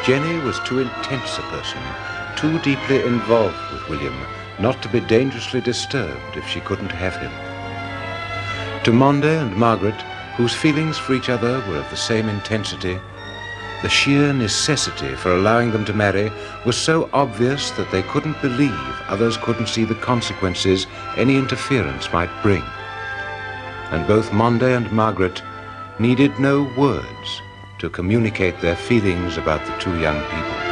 Jenny was too intense a person, too deeply involved with William, not to be dangerously disturbed if she couldn't have him. To Monday and Margaret, whose feelings for each other were of the same intensity, the sheer necessity for allowing them to marry was so obvious that they couldn't believe others couldn't see the consequences any interference might bring. And both Monday and Margaret needed no words to communicate their feelings about the two young people.